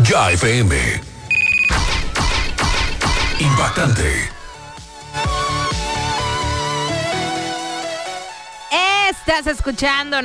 Ya FM. Impactante. Estás escuchando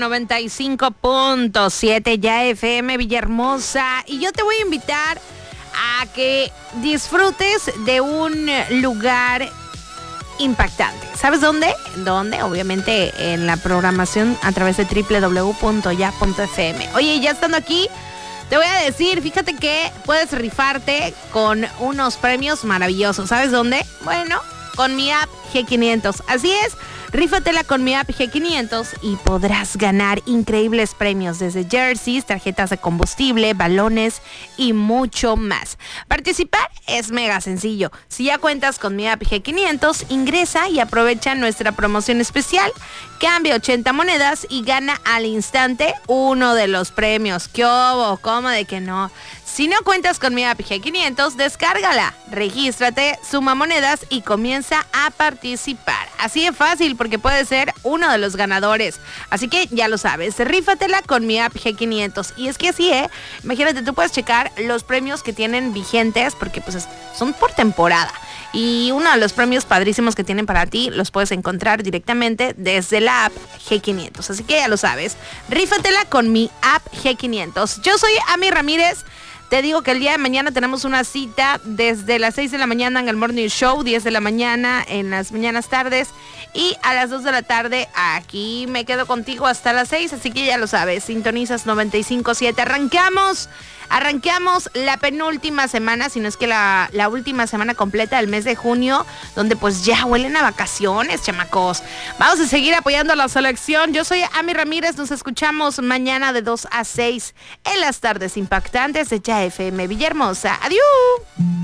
95.7 Ya FM Villahermosa y yo te voy a invitar a que disfrutes de un lugar impactante. ¿Sabes dónde? ¿Dónde? Obviamente en la programación a través de www.ya.fm. Oye, ya estando aquí, te voy a decir, fíjate que puedes rifarte con unos premios maravillosos. ¿Sabes dónde? Bueno, con mi app G500. Así es. Rífatela con mi app G500 y podrás ganar increíbles premios desde jerseys, tarjetas de combustible, balones y mucho más. Participar es mega sencillo. Si ya cuentas con mi app G500, ingresa y aprovecha nuestra promoción especial. Cambia 80 monedas y gana al instante uno de los premios. ¿Qué hubo? ¿Cómo de que no? Si no cuentas con mi app G500, descárgala, regístrate, suma monedas y comienza a participar. Así de fácil porque puedes ser uno de los ganadores. Así que ya lo sabes, rífatela con mi app G500. Y es que así, imagínate, tú puedes checar los premios que tienen vigentes porque pues son por temporada. Y uno de los premios padrísimos que tienen para ti los puedes encontrar directamente desde la app G500. Así que ya lo sabes, rífatela con mi app G500. Yo soy Ami Ramírez. Te digo que el día de mañana tenemos una cita desde las 6 de la mañana en el Morning Show, 10 de la mañana en las mañanas tardes y a las 2 de la tarde aquí me quedo contigo hasta las 6, así que ya lo sabes, sintonizas 95.7. Arranqueamos la penúltima semana, si no es que la última semana completa del mes de junio, donde pues ya huelen a vacaciones, chamacos. Vamos a seguir apoyando a la selección. Yo soy Ami Ramírez, nos escuchamos mañana de 2 a 6 en las tardes impactantes de Ya FM Villahermosa. ¡Adiós!